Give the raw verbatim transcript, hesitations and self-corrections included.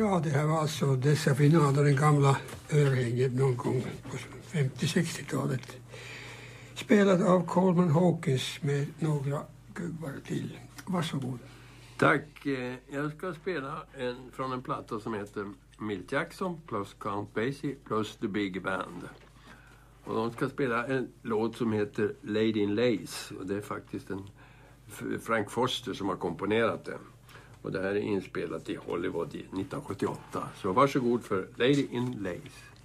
Ja, det här var alltså Desafinado, den gamla örhänget någon gång på femtio-sextiotalet. Spelad av Coleman Hawkins med några gubbar till. Varsågod. Tack. Jag ska spela en, från en platta som heter Milt Jackson plus Count Basie plus The Big Band. Och de ska spela en låt som heter Lady in Lace. Och det är faktiskt en Frank Foster som har komponerat den. Och det här är inspelat i Hollywood i nittonhundrasjuttioåtta. Så varsågod för Lady in Lace.